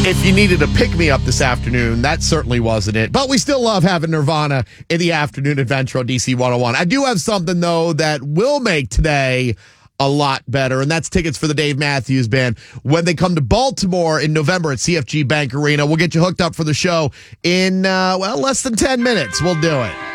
If you needed a pick-me-up this afternoon, that certainly wasn't it. But we still love having Nirvana in the afternoon adventure on DC 101. I do have something, though, that will make today a lot better, and that's tickets for the Dave Matthews Band. When they come to Baltimore in November at CFG Bank Arena, we'll get you hooked up for the show in, less than 10 minutes. We'll do it.